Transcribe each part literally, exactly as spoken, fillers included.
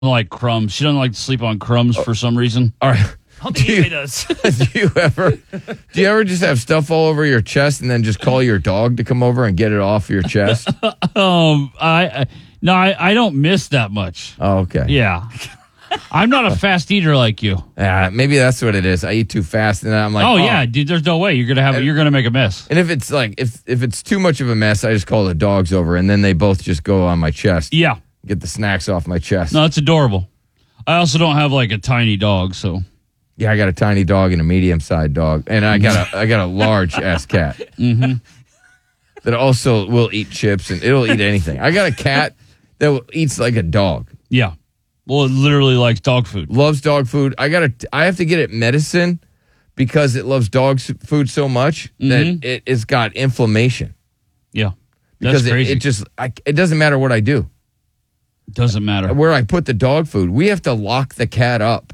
like crumbs. She doesn't like to sleep on crumbs for some reason. All right. I don't think Do you- anybody does. do you ever do you ever just have stuff all over your chest and then just call your dog to come over and get it off your chest? Um, I, I no, I, I don't miss that much. Oh, okay. Yeah, I'm not a fast eater like you. Yeah, maybe that's what it is. I eat too fast, and then I'm like, Oh, yeah, dude. There's no way you're gonna have. You're gonna make a mess. And if it's like if if it's too much of a mess, I just call the dogs over, and then they both just go on my chest. Yeah. Get the snacks off my chest. No, it's adorable. I also don't have like a tiny dog, so. Yeah, I got a tiny dog and a medium-sized dog, and I got a I got a large ass cat Mm-hmm. that also will eat chips and it'll eat anything. I got a cat that will, eats like a dog. Yeah. Well, it literally likes dog food. Loves dog food. I got to I have to get it medicine because it loves dog s- food so much that Mhm. it, it's got inflammation. Yeah. Because That's it, crazy. it just I, it doesn't matter what I do. Doesn't matter. Where I put the dog food, we have to lock the cat up.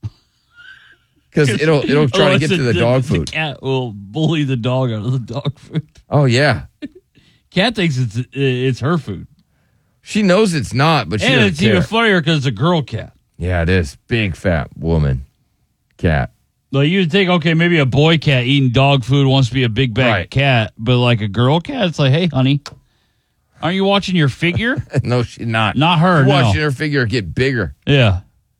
Because it'll it'll try Oh, to get it's to a- the dog The food. cat will bully the dog out of the dog food. Oh yeah, Cat thinks it's it's her food, she knows it's not, but she and doesn't it's care. even funnier because it's a girl cat. Yeah, it is. Big fat woman cat. Like you'd think, okay, maybe a boy cat eating dog food wants to be a big bag Right. cat, but like a girl cat, it's like, hey, honey, aren't you watching your figure? No, she's not. Not her. She's No. watching her figure get bigger. Yeah.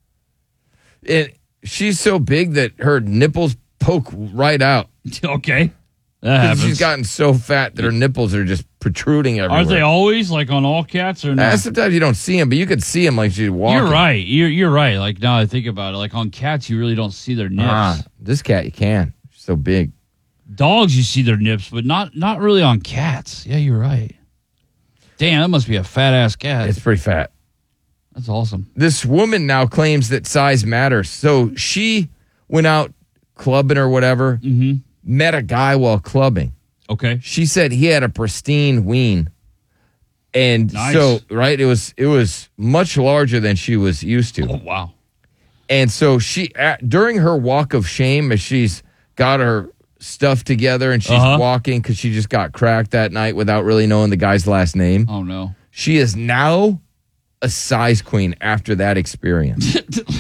And she's so big that her nipples poke right out. Okay. That 'Cause happens. She's gotten so fat that her nipples are just protruding everywhere. Aren't they always like on all cats or Uh, not? sometimes you don't see them, but you could see them like she's walking. You're right. You're you're right. Like now I think about it, like on cats, you really don't see their nips. Ah, this cat, you can. She's so big. Dogs, you see their nips, but not not really on cats. Yeah, you're right. Damn, that must be a fat ass cat. It's pretty fat. That's awesome. This woman now claims that size matters. So she went out clubbing or whatever, Mm-hmm. met a guy while clubbing. Okay. She said he had a pristine ween. And Nice. so, right, it was it was much larger than she was used to. Oh wow. And so she, at, during her walk of shame, as she's got her stuff together and she's Uh-huh. walking because she just got cracked that night without really knowing the guy's last name, Oh no. she is now a size queen after that experience.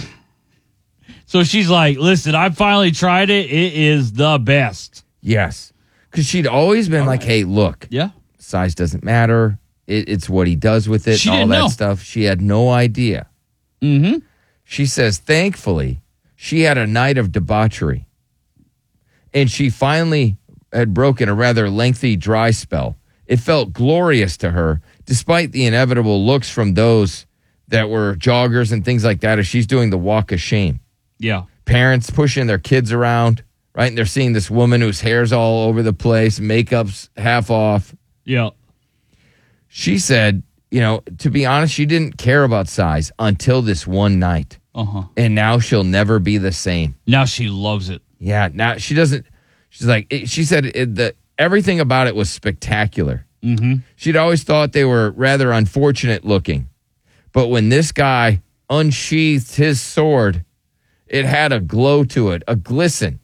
So she's like, listen, I finally tried it. It is the best. Yes. Because she'd always been like, hey, look, Yeah. size doesn't matter. It, it's what he does with it She and all didn't that know. stuff. She had no idea. Mm-hmm. She says, thankfully, she had a night of debauchery. And she finally had broken a rather lengthy dry spell. It felt glorious to her, despite the inevitable looks from those that were joggers and things like that as she's doing the walk of shame. Yeah. Parents pushing their kids around, right? And they're seeing this woman whose hair's all over the place, makeup's half off. Yeah. She said, you know, to be honest, she didn't care about size until this one night. Uh-huh. And now she'll never be the same. Now she loves it. Yeah, now she doesn't. She's like, it, she said it, the, everything about it was spectacular. Mm-hmm. She'd always thought they were rather unfortunate looking. But when this guy unsheathed his sword, it had a glow to it, a glisten.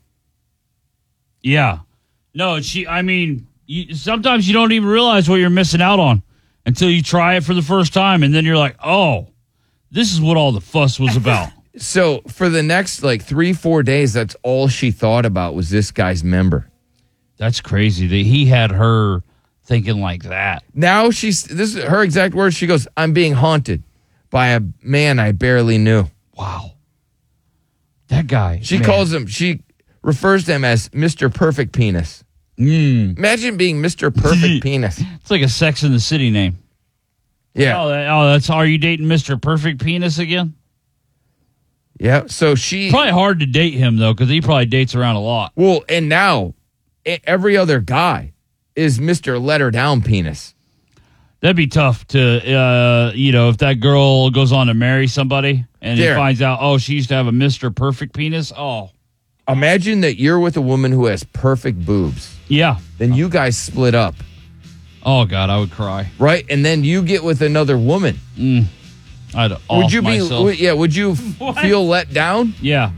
Yeah. No, she, I mean, you, sometimes you don't even realize what you're missing out on until you try it for the first time. And then you're like, oh, this is what all the fuss was about. So for the next like three, four days, that's all she thought about was this guy's member. That's crazy that he had her thinking like that. Now she's, this is her exact words. She goes, I'm being haunted by a man I barely knew. Wow. That guy. She man. calls him, she refers to him as Mister Perfect Penis. Mm. Imagine being Mister Perfect Penis. It's like a Sex in the City name. Yeah. Oh, that, oh, that's, are you dating Mister Perfect Penis again? Yeah. So she, Probably hard to date him, though, because he probably dates around a lot. well, and now e- every other guy is Mister Let Her Down Penis. That'd be tough to, uh, you know, if that girl goes on to marry somebody and There. he finds out, oh, she used to have a Mister Perfect Penis. Oh, Imagine that you're with a woman who has perfect boobs. yeah. Then you guys split up, Oh, God, I would cry. right? And then you get with another woman. I'd off Would you be, myself. would- yeah, would you f- What? feel let down? Yeah.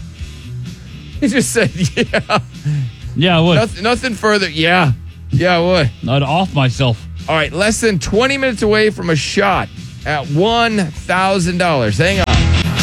He just said, yeah. Yeah, I would. Nothing, nothing further. Yeah. Yeah, I would. I'd off myself. All right, less than twenty minutes away from a shot at one thousand dollars. Hang on.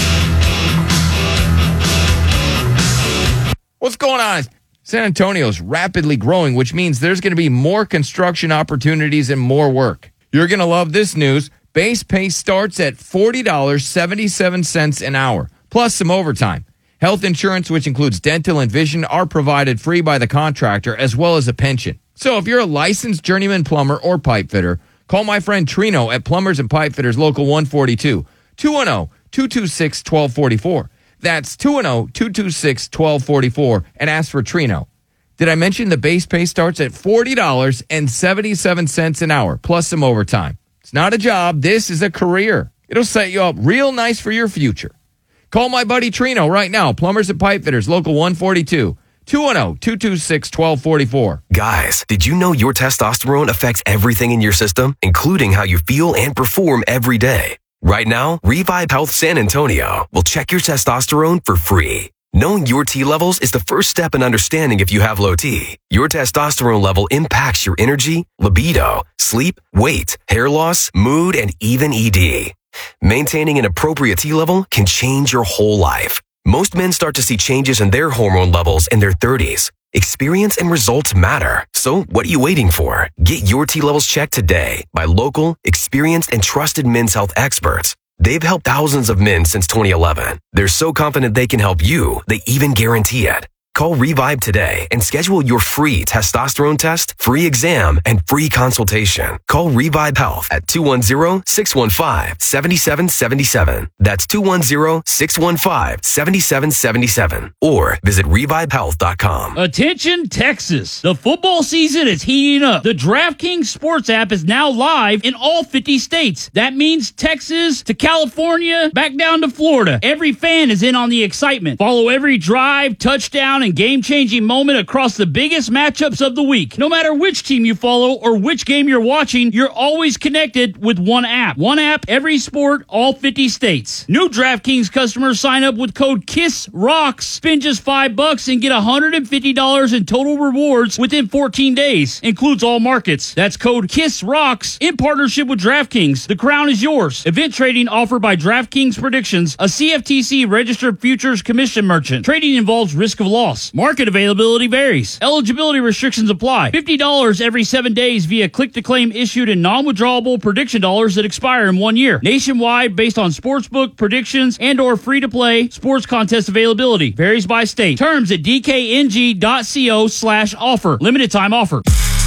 What's going on? San Antonio is rapidly growing, which means there's going to be more construction opportunities and more work. You're going to love this news. Base pay starts at forty dollars and seventy-seven cents an hour, plus some overtime. Health insurance, which includes dental and vision, are provided free by the contractor, as well as a pension. So if you're a licensed journeyman plumber or pipe fitter, call my friend Trino at Plumbers and Pipe Fitters Local one forty-two, two one zero, two two six, one two four four. That's two one zero, two two six, one two four four, and ask for Trino. Did I mention the base pay starts at forty dollars and seventy-seven cents an hour, plus some overtime? It's not a job. This is a career. It'll set you up real nice for your future. Call my buddy Trino right now, Plumbers and Pipe Fitters, Local one forty-two, two one zero, two two six, one two four four. Guys, did you know your testosterone affects everything in your system, including how you feel and perform every day? Right now, Revive Health San Antonio will check your testosterone for free. Knowing your T levels is the first step in understanding if you have low T. Your testosterone level impacts your energy, libido, sleep, weight, hair loss, mood, and even E D. Maintaining an appropriate T level can change your whole life. Most men start to see changes in their hormone levels in their thirties. Experience and results matter. So what are you waiting for? Get your T levels checked today by local, experienced, and trusted men's health experts. They've helped thousands of men since twenty eleven. They're so confident they can help you, they even guarantee it. Call Revive today and schedule your free testosterone test, free exam, and free consultation. Call Revive Health at two one zero, six one five, seven seven seven seven. That's two one zero, six one five, seven seven seven seven. Or visit revive health dot com. Attention, Texas. The football season is heating up. The DraftKings Sports app is now live in all fifty states. That means Texas to California, back down to Florida. Every fan is in on the excitement. Follow every drive, touchdown, and game-changing moment across the biggest matchups of the week. No matter which team you follow or which game you're watching, you're always connected with one app. One app, every sport, all fifty states. New DraftKings customers sign up with code KISSROCKS. Spend just five bucks and get one hundred fifty dollars in total rewards within fourteen days. Includes all markets. That's code KISSROCKS in partnership with DraftKings. The crown is yours. Event trading offered by DraftKings Predictions, a C F T C registered futures commission merchant. Trading involves risk of loss. Market availability varies. Eligibility restrictions apply. fifty dollars every seven days via click-to-claim issued in non-withdrawable prediction dollars that expire in one year. Nationwide based on sportsbook predictions and or free-to-play sports contest availability. Varies by state. Terms at d k n g dot co slash offer. Limited time offer.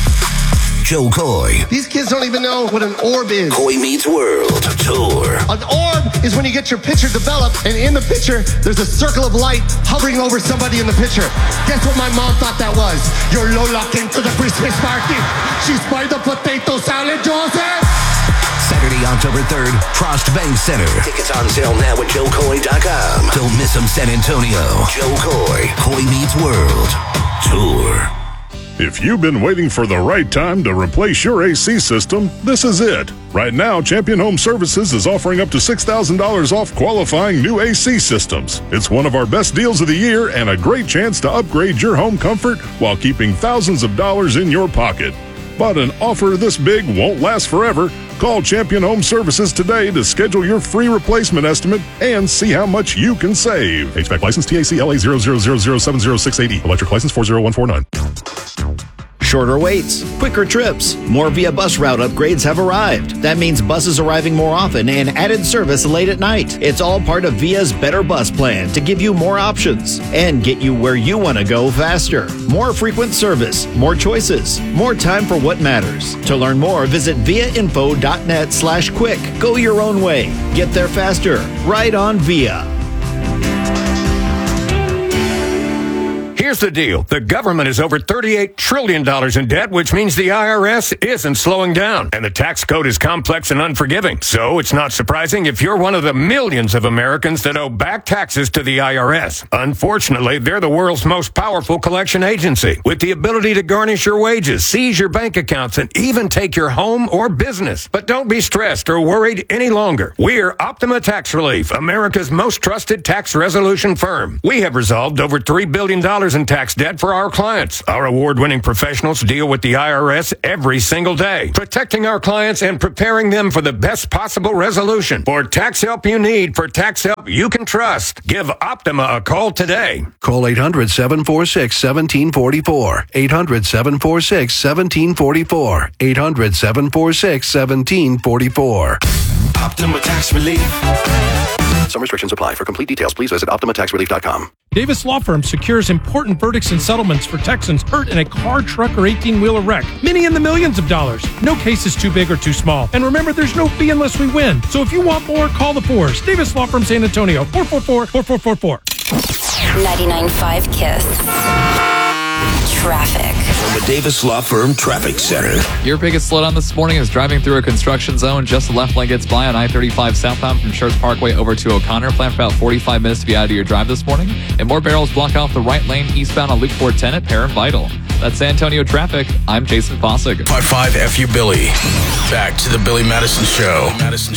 Joe Coy. These kids don't even know what an orb is. Coy Meets World Tour. An orb is when you get your picture developed, and in the picture, there's a circle of light hovering over somebody in the picture. Guess what my mom thought that was? Your Lola came to the Christmas party. She spied the potato salad, Joseph. Saturday, October third, Frost Bank Center. Tickets on sale now at joe coy dot com. Don't miss them, San Antonio. Joe Coy. Coy Meets World Tour. If you've been waiting for the right time to replace your A C system, this is it. Right now, Champion Home Services is offering up to six thousand dollars off qualifying new A C systems. It's one of our best deals of the year and a great chance to upgrade your home comfort while keeping thousands of dollars in your pocket. But an offer this big won't last forever. Call Champion Home Services today to schedule your free replacement estimate and see how much you can save. H V A C license T A C L A zero zero zero zero seven zero six eight E. Electric license four zero one four nine. Shorter waits, quicker trips, more Via bus route upgrades have arrived. That means buses arriving more often and added service late at night. It's all part of Via's Better Bus Plan to give you more options and get you where you want to go faster. More frequent service, more choices, more time for what matters. To learn more, visit viainfo.net slash quick. Go your own way. Get there faster. Ride on Via. Here's the deal. The government is over thirty-eight trillion dollars in debt, which means the I R S isn't slowing down. And the tax code is complex and unforgiving. So it's not surprising if you're one of the millions of Americans that owe back taxes to the I R S. Unfortunately, they're the world's most powerful collection agency, with the ability to garnish your wages, seize your bank accounts, and even take your home or business. But don't be stressed or worried any longer. We're Optima Tax Relief, America's most trusted tax resolution firm. We have resolved over three billion dollars in tax debt for our clients. Our award-winning professionals deal with the I R S every single day, protecting our clients and preparing them for the best possible resolution. For tax help you need, for tax help you can trust, give Optima a call today. Call eight hundred, seven four six, one seven four four. eight hundred, seven four six, one seven four four. eight hundred, seven four six, one seven four four. Optima Tax Relief. Some restrictions apply. For complete details, please visit optima tax relief dot com. Davis Law Firm secures important verdicts and settlements for Texans hurt in a car, truck, or eighteen-wheeler wreck. Many in the millions of dollars. No case is too big or too small. And remember, there's no fee unless we win. So if you want more, call the Fours. Davis Law Firm San Antonio, four four four, four four four four. ninety-nine point five KISS. Traffic. From the Davis Law Firm Traffic Center. Your biggest slowdown this morning is driving through a construction zone. Just the left lane gets by on I thirty-five southbound from Church Parkway over to O'Connor. Plan for about forty-five minutes to be out of your drive this morning. And more barrels block off the right lane eastbound on Loop four ten at Perrin Vital. That's San Antonio traffic. I'm Jason Fossig. Part five F U Billy. Back to the Billy Madison Show. Madison